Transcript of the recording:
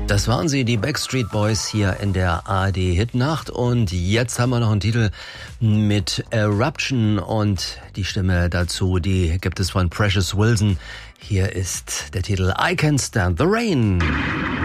Das waren sie, die Backstreet Boys hier in der ARD Hitnacht. Und jetzt haben wir noch einen Titel mit Eruption und die Stimme dazu, die gibt es von Precious Wilson. Hier ist der Titel I Can't Stand the Rain.